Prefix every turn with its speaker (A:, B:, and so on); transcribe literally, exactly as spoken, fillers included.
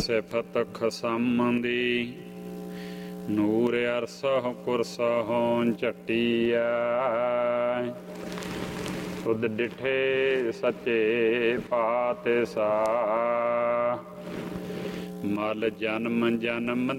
A: ਸਿਫਤ ਖਸਮ ਦੀ, ਨੂਰ ਅਰਸਹੁ ਕੁਰਸਹੁ ਝਟੀਐ। ਤੁਧ ਡਿਠੇ ਸੱਚੇ ਪਾਤਸ਼ਾਹ, ਮਲ ਜਨਮ ਜਨਮ